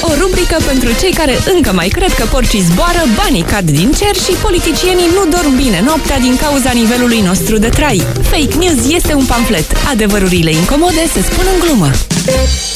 o rubrică pentru cei care încă mai cred că porcii zboară, banii cad din cer și politicienii nu dorm bine noaptea din cauza nivelului nostru de trai. Fake News este un pamflet. Adevărurile incomode se spun în glumă.